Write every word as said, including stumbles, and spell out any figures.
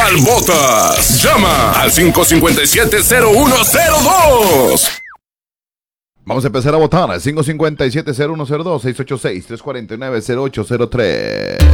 al Botas. Llama al cinco cinco siete, cero uno cero dos. Vamos a empezar a votar al cinco cinco siete, cero uno cero dos, seis ocho seis, tres cuatro nueve, cero ocho cero tres.